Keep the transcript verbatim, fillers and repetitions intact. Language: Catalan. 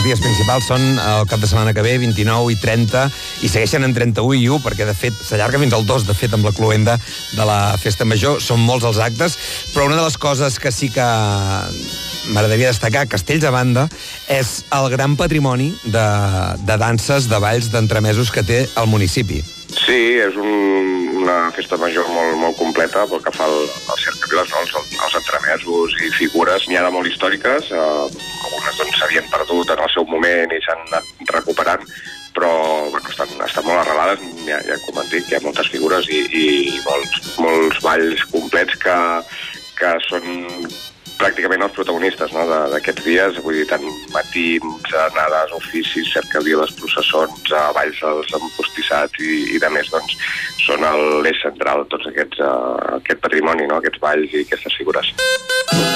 dies principals són el cap de setmana que ve, vint-i-nou i trenta, i segueixen en trenta-u i u, perquè de fet s'allarga fins al dos, de fet, amb la cloenda de la Festa Major. Són molts els actes, però una de les coses que sí que m'agradaria destacar, Castells a banda, és el gran patrimoni de, de danses, de balls, d'entremesos que té el municipi. Sí, és un, una festa major molt, molt completa pel que fa al, al cercaviles, no? els, els entremesos i figures. N'hi ha de molt històriques, eh, algunes doncs s'havien perdut en el seu moment i s'han anat recuperant, però bueno, estan, estan molt arrelades, ja, ja com et dic, hi ha moltes figures i, i molts, molts balls complets que, que són pràcticament els protagonistes, no?, d'aquests dies, vull dir, tant matins, anades, oficis, cercaviles, processons, balls dels empostissats i, i de més, doncs, són l'eix central de tots aquests, uh, aquest patrimoni, no?, aquests balls i aquestes figures.